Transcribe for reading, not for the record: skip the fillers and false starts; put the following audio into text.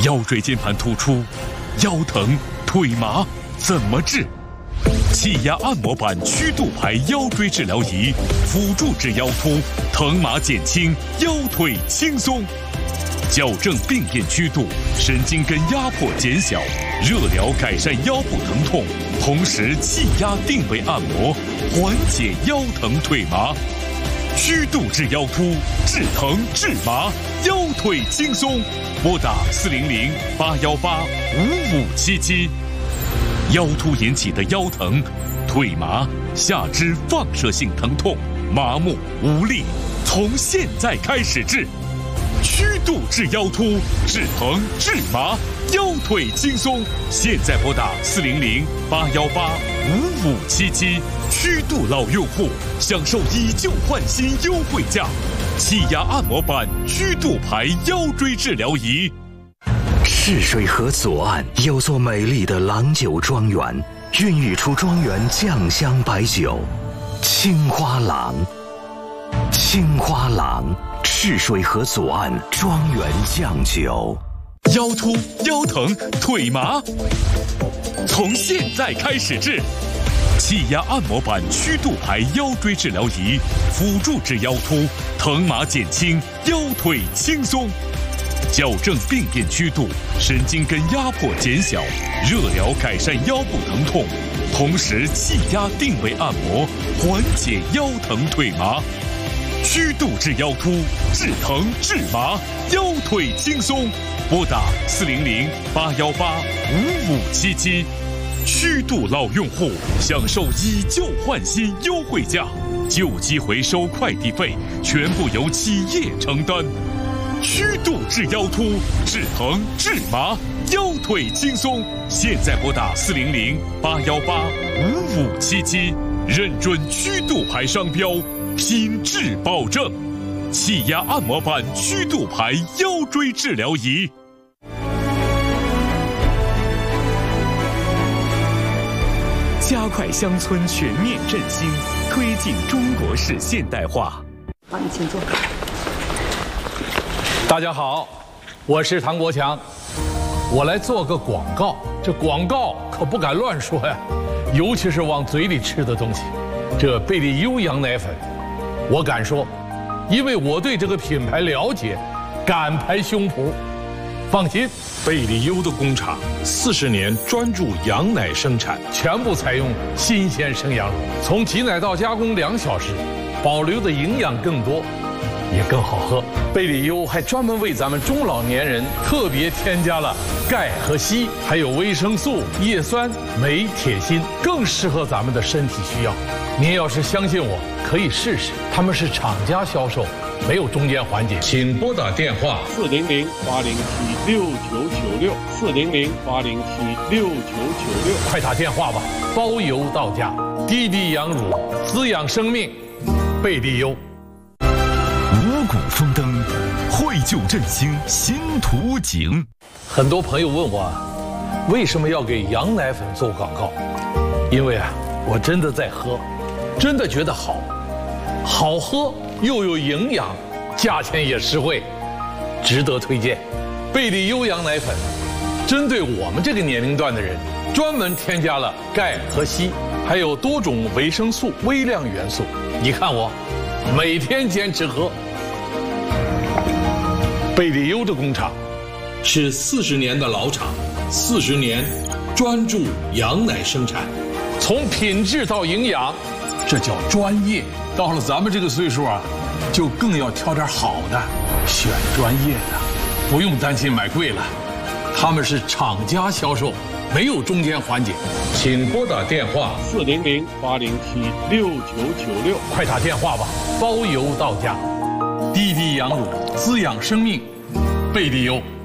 腰椎间盘突出、腰疼、腿麻怎么治？气压按摩板曲度排腰椎治疗仪，辅助治腰突，疼麻减轻，腰腿轻松。矫正病变曲度，神经根压迫减小，热疗改善腰部疼痛，同时气压定位按摩，缓解腰疼腿麻。曲度治腰突，治疼治麻，腰腿轻松。拨打400-818-5577。腰突引起的腰疼、腿麻、下肢放射性疼痛、麻木无力，从现在开始治。曲度治腰突，治疼治麻，腰腿轻松。现在拨打400-818-5577。曲度老用户享受以旧换新优惠价，气压按摩板曲度排腰椎治疗仪。 赤水河左岸有座美丽的郎酒庄园，孕育出庄园酱香白酒青花郎。青花郎，赤水河左岸庄园酱酒。 腰突、腰疼、腿麻，从现在开始治。气压按摩板曲度排腰椎治疗仪，辅助治腰突，疼麻减轻，腰腿轻松。矫正病变曲度，神经根压迫减小，热疗改善腰部疼痛，同时气压定位按摩，缓解腰疼腿麻。曲度治腰突，治疼治麻，腰腿轻松。拨打400-818-5577。曲度老用户享受以旧换新优惠价，旧机回收快递费全部由企业承担。曲度治腰突，治疼治麻，腰腿轻松。现在拨打400-818-5577，认准曲度牌商标，品质保证。气压按摩板曲度牌腰椎治疗仪。加快乡村全面振兴，推进中国式现代化。 好，你请坐。 大家好，我是唐国强，我来做个广告。这广告可不敢乱说呀，尤其是往嘴里吃的东西。这贝利优羊奶粉，我敢说，因为我对这个品牌了解，敢拍胸脯。放心， 贝利优的工厂40年专注羊奶生产， 全部采用新鲜生羊乳，从挤奶到加工2小时，保留的营养更多，也更好喝。贝利优还专门为咱们中老年人特别添加了钙和硒，还有维生素、叶酸、镁、铁、锌，更适合咱们的身体需要。您要是相信我，可以试试，他们是厂家销售，没有中间环节。 请拨打电话 400-807-6996，400-807-6996，快打电话吧，包邮到家。滴滴羊乳，滋养生命，贝利优。 五谷丰登，绘就振兴新图景。 很多朋友问我，为什么要给羊奶粉做广告？因为我真的在喝，真的觉得好，好喝又有营养，价钱也实惠，值得推荐。贝利优羊奶粉，针对我们这个年龄段的人，专门添加了钙和硒，还有多种维生素、微量元素。你看我，每天坚持喝。贝利优的工厂是40年的老厂，40年专注羊奶生产， 从品质到营养，这叫专业。到了咱们这个岁数就更要挑点好的，选专业的，不用担心买贵了。他们是厂家销售，没有中间环节。 请拨打电话 400-807-6996，快打电话吧，包邮到家。滴滴羊乳，滋养生命，贝利优。